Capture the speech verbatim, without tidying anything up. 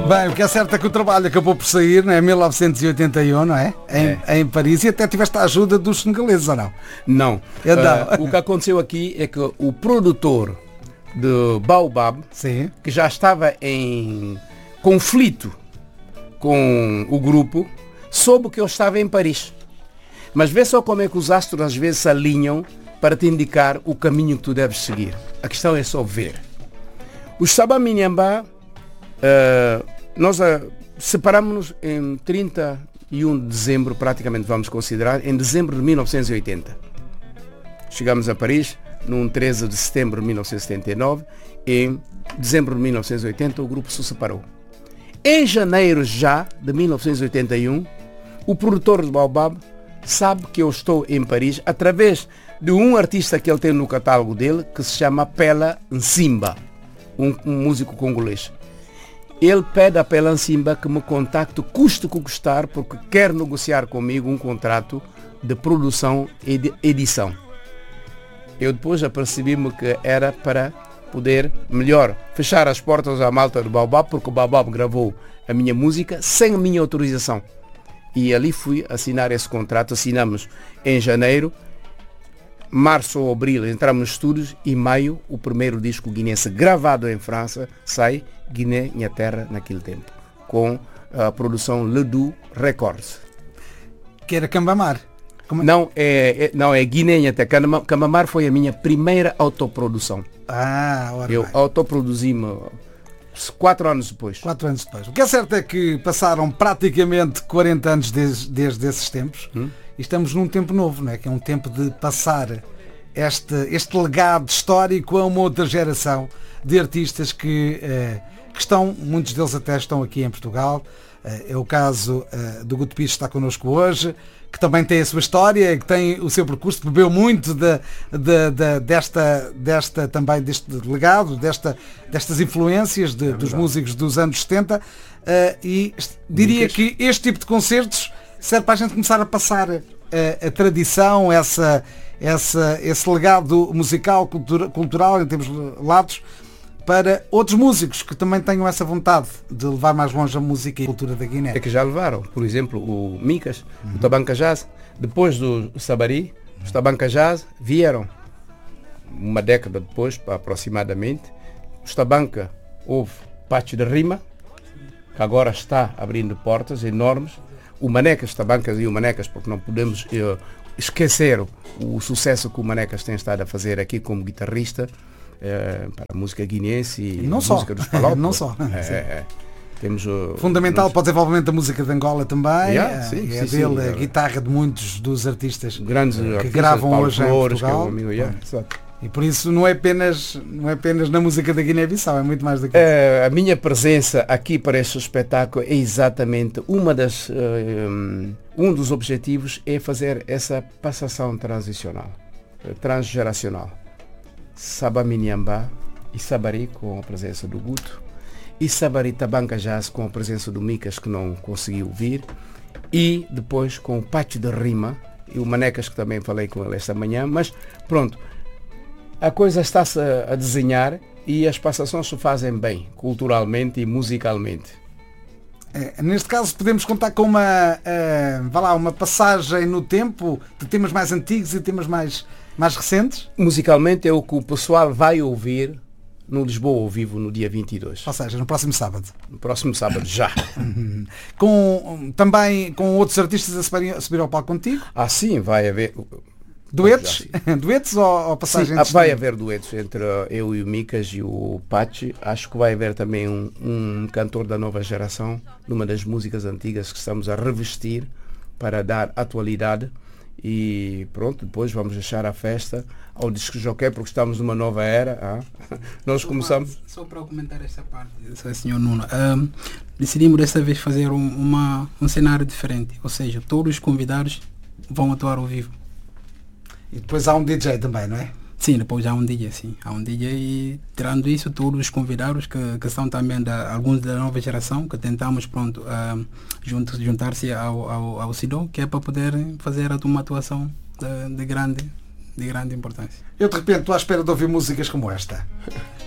Bem, o que é certo é que o trabalho acabou por sair, não é? Em mil novecentos e oitenta e um, não é? Em, é. em Paris, e até tiveste a ajuda dos senegaleses, ou não? Não. Uh, o que aconteceu aqui é que o produtor de Baobab, sim, que já estava em conflito com o grupo, soube que eu estava em Paris. Mas vê só como é que os astros às vezes se alinham para te indicar o caminho que tu deves seguir. A questão é só ver. Os Saba Minhambá, uh, nós uh, separamos-nos em trinta e um de dezembro, praticamente vamos considerar, em dezembro de mil novecentos e oitenta. Chegamos a Paris num treze de setembro de mil novecentos e setenta e nove e em dezembro de mil novecentos e oitenta o grupo se separou. Em janeiro já de mil novecentos e oitenta e um, o produtor de Baobab sabe que eu estou em Paris através de um artista que ele tem no catálogo dele, que se chama Pela Nsimba, um, um músico congolês. Ele pede a Pela Nsimba que me contacte, custe que custar, porque quer negociar comigo um contrato de produção e de edição. Eu depois apercebi-me que era para poder, melhor, fechar as portas à malta do Baobab, porque o Baobab gravou a minha música sem a minha autorização. E ali fui assinar esse contrato. Assinamos em janeiro, março ou abril entramos nos estúdios e maio o primeiro disco guinense gravado em França sai, Guiné, minha terra, naquele tempo, com a produção Ledoux Records. Que era Cambamar. Como... Não, é, é, não, é Guiné, minha terra. Cambamar foi a minha primeira autoprodução. Ah, ora Eu bem. autoproduzi-me quatro anos depois. Quatro anos depois. O que é certo é que passaram praticamente quarenta anos desde, desde esses tempos hum? e estamos num tempo novo, não é? Que é um tempo de passar este, este legado histórico a uma outra geração de artistas que, eh, que estão, muitos deles até estão aqui em Portugal. Eh, é o caso eh, do Guto Pires, que está connosco hoje, que também tem a sua história, que tem o seu percurso, que bebeu muito de, de, de, desta, desta, também deste legado, desta, destas influências de, é dos músicos dos anos setenta, uh, e diria Muitas. que este tipo de concertos serve para a gente começar a passar a, a tradição, essa, essa, esse legado musical, cultura, cultural, em termos lados, para outros músicos que também tenham essa vontade de levar mais longe a música e a cultura da Guiné. É que já levaram, por exemplo, o Micas, uhum. o Tabanca Jazz, depois do Sabari, os Tabanca Jazz vieram uma década depois, aproximadamente. Os Tabanca, houve Pátio de Rima, que agora está abrindo portas enormes. O Manecas, Tabancas e o Manecas, porque não podemos uh, esquecer o, o sucesso que o Manecas tem estado a fazer aqui como guitarrista. É, para a música guinense e não a só. música dos palopos. Não só. É, é. Temos, uh, fundamental nós... para o desenvolvimento da música de Angola também. Yeah, é, sim, é sim, dele, sim, a guitarra de muitos dos artistas grandes que artistas, gravam Paulo hoje Flores, em Portugal. Que é um amigo, yeah, e por isso não é apenas, não é apenas na música da Guiné-Bissau, é muito mais do que isso. É, a minha presença aqui para este espetáculo é exatamente uma das, uh, um, um dos objetivos é fazer essa passação transicional, transgeracional. Saba Minhambá e Sabari com a presença do Guto, e Sabari Tabanca Jazz com a presença do Micas, que não conseguiu vir, e depois com o Pátio de Rima e o Manecas, que também falei com ele esta manhã. Mas pronto, a coisa está-se a desenhar e as passações se fazem bem, culturalmente e musicalmente. É, neste caso podemos contar com uma, uh, vá lá, uma passagem no tempo de temas mais antigos e temas mais, mais recentes? Musicalmente é o que o pessoal vai ouvir no Lisboa ao vivo no dia vinte e dois. Ou seja, no próximo sábado. No próximo sábado, já. com, também com outros artistas a subir, a subir ao palco contigo? Ah, sim, vai haver... Duetos? Duetos ou, ou passagens? Sim, vai haver duetos entre eu e o Micas e o Pachi. Acho que vai haver também um, um cantor da nova geração, numa das músicas antigas que estamos a revestir para dar atualidade. E pronto, depois vamos deixar a festa ao disco jockey, porque estamos numa nova era. Ah? Nós só começamos... Para, só para comentar esta parte, senhor Nuno, um, decidimos desta vez fazer um, uma, um cenário diferente, ou seja, todos os convidados vão atuar ao vivo. E depois há um D J também, não é? Sim, depois há um D J, sim. Há um D J e, tirando isso, todos os convidados que, que são também da, alguns da nova geração, que tentamos, pronto, uh, juntos, juntar-se ao, ao, ao Sido, que é para poder fazer uma atuação de, de, grande, de grande importância. Eu, de repente, estou à espera de ouvir músicas como esta.